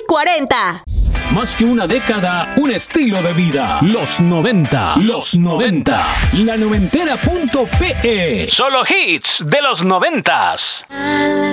40. Más que una década, un estilo de vida. Los 90. Los 90. La noventera.pe. Solo hits de los 90s.